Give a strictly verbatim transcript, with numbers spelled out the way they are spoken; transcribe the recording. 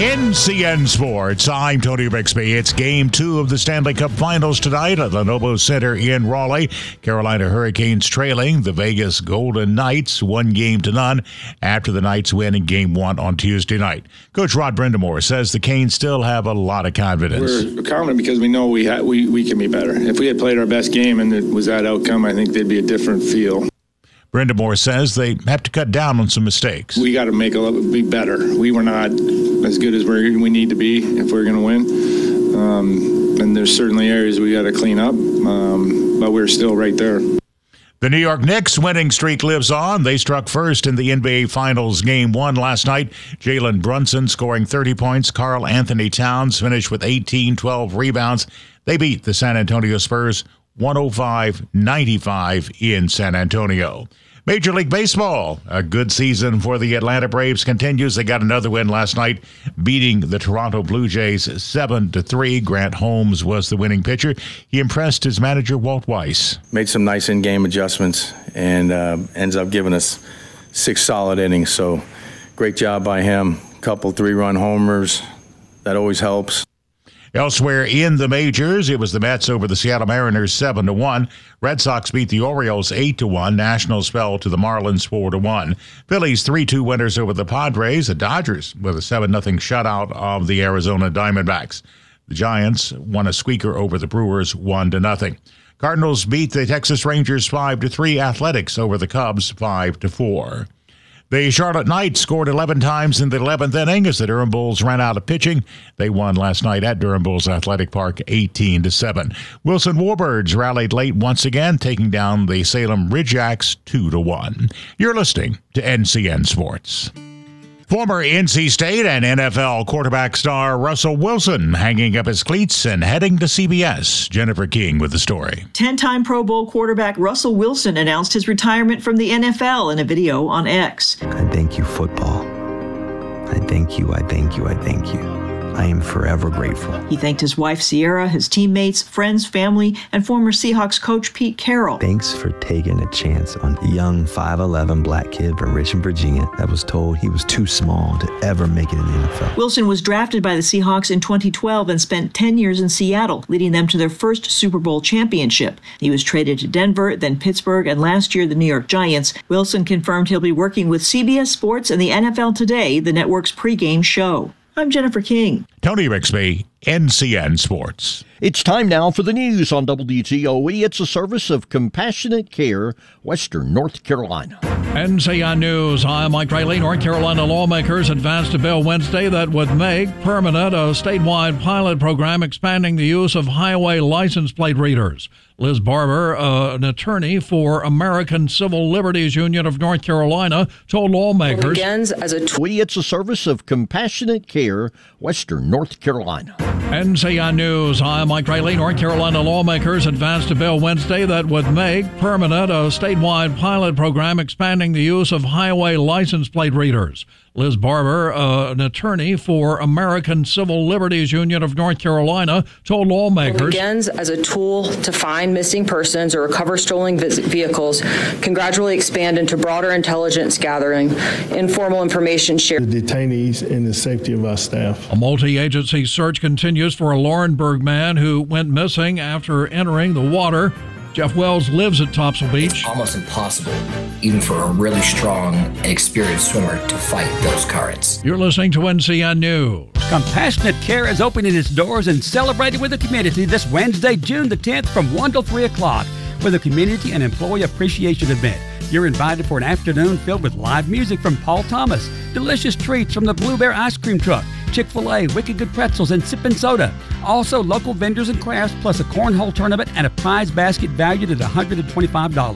N C N Sports, I'm Tony Bixby. It's game two of the Stanley Cup Finals tonight at Lenovo Center in Raleigh. Carolina Hurricanes trailing the Vegas Golden Knights one game to none after the Knights win in game one on Tuesday night. Coach Rod Brind'Amour says the Canes still have a lot of confidence. We're confident because we know we, ha- we, we can be better. If we had played our best game and it was that outcome, I think there'd be a different feel. Brind'Amour says they have to cut down on some mistakes. We got to make a little be better. We were not as good as we're, we need to be if we're going to win. Um, and there's certainly areas we got to clean up, um, but we're still right there. The New York Knicks winning streak lives on. They struck first in the N B A Finals Game one last night. Jalen Brunson scoring thirty points. Karl Anthony Towns finished with eighteen, twelve rebounds. They beat the San Antonio Spurs one oh five ninety-five in San Antonio. Major League Baseball, a good season for the Atlanta Braves continues. They got another win last night, beating the Toronto Blue Jays seven to three. Grant Holmes was the winning pitcher. He impressed his manager, Walt Weiss. Made some nice in-game adjustments and uh, ends up giving us six solid innings. So great job by him. Couple three-run homers. That always helps. Elsewhere in the majors, it was the Mets over the Seattle Mariners seven to one. Red Sox beat the Orioles eight to one. Nationals fell to the Marlins four to one. Phillies three two winners over the Padres. The Dodgers with a seven nothing shutout of the Arizona Diamondbacks. The Giants won a squeaker over the Brewers one to nothing. Cardinals beat the Texas Rangers five to three. Athletics over the Cubs five to four. The Charlotte Knights scored eleven times in the eleventh inning as the Durham Bulls ran out of pitching. They won last night at Durham Bulls Athletic Park eighteen to seven. Wilson Warbirds rallied late once again, taking down the Salem Ridgeacs two to one. You're listening to N C N Sports. Former N C State and N F L quarterback star Russell Wilson hanging up his cleats and heading to C B S. Jennifer King with the story. ten-time Pro Bowl quarterback Russell Wilson announced his retirement from the N F L in a video on X. I thank you, football. I thank you, I thank you, I thank you. I am forever grateful. He thanked his wife Sierra, his teammates, friends, family, and former Seahawks coach Pete Carroll. Thanks for taking a chance on the young five eleven black kid from Richmond, Virginia that was told he was too small to ever make it in the N F L. Wilson was drafted by the Seahawks in twenty twelve and spent ten years in Seattle, leading them to their first Super Bowl championship. He was traded to Denver, then Pittsburgh, and last year the New York Giants. Wilson confirmed he'll be working with C B S Sports and the N F L Today, the network's pregame show. I'm Jennifer King. Tony Bixby, N C N Sports. It's time now for the news on W D T O E. It's a service of Compassionate Care, Western North Carolina. N C N News. I'm Mike Riley. North Carolina lawmakers advanced a bill Wednesday that would make permanent a statewide pilot program expanding the use of highway license plate readers. Liz Barber, uh, an attorney for American Civil Liberties Union of North Carolina, told lawmakers. It begins as a t- it's a service of Compassionate Care, Western North Carolina. N C N News. I'm Mike Riley. North Carolina lawmakers advanced a bill Wednesday that would make permanent a statewide pilot program expanding the use of highway license plate readers. Liz Barber, uh, an attorney for American Civil Liberties Union of North Carolina, told lawmakers. It begins as a tool to find missing persons or recover stolen vehicles, can gradually expand into broader intelligence gathering, informal information sharing. The detainees and the safety of our staff. A multi-agency search continues for a Laurinburg man who went missing after entering the water. Jeff Wells lives at Topsail Beach. It's almost impossible, even for a really strong and experienced swimmer, to fight those currents. You're listening to N C N News. Compassionate Care is opening its doors and celebrating with the community this Wednesday, June the tenth from one till three o'clock with a community and employee appreciation event. You're invited for an afternoon filled with live music from Paul Thomas, delicious treats from the Blue Bear Ice Cream Truck, Chick-fil-A, Wicked Good Pretzels, and Sippin' Soda. Also, local vendors and crafts, plus a cornhole tournament and a prize basket valued at one hundred twenty-five dollars.